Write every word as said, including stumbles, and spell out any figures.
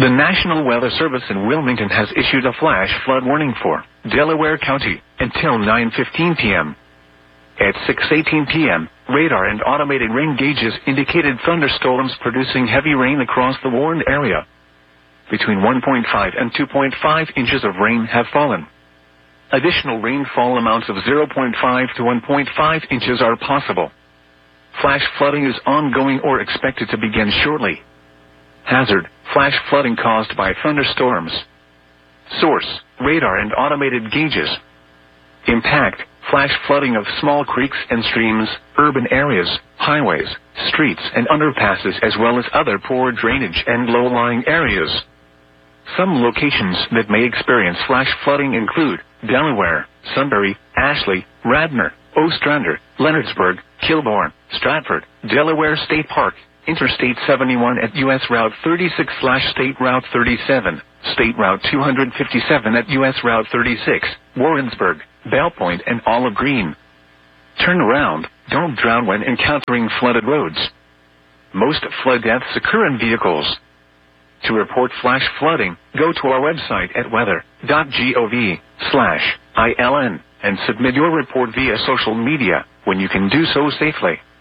The National Weather Service in Wilmington has issued a flash flood warning for Delaware County until nine fifteen p.m. At six eighteen p.m., radar and automated rain gauges indicated thunderstorms producing heavy rain across the warned area. Between one point five and two point five inches of rain have fallen. Additional rainfall amounts of zero point five to one point five inches are possible. Flash flooding is ongoing or expected to begin shortly. Hazard: flash flooding caused by thunderstorms. Source: radar and automated gauges. Impact: flash flooding of small creeks and streams, urban areas, highways, streets and underpasses, as well as other poor drainage and low-lying areas. Some locations that may experience flash flooding include Delaware, Sunbury, Ashley, Radnor, Ostrander, Leonardsburg, Kilbourne, Stratford, Delaware State Park, Interstate seventy-one at U S Route thirty-six slash State Route thirty-seven, State Route two fifty-seven at U S Route thirty-six, Warrensburg, Bell Point and Olive Green. Turn around, don't drown when encountering flooded roads. Most flood deaths occur in vehicles. To report flash flooding, go to our website at weather dot gov slash I L N and submit your report via social media when you can do so safely.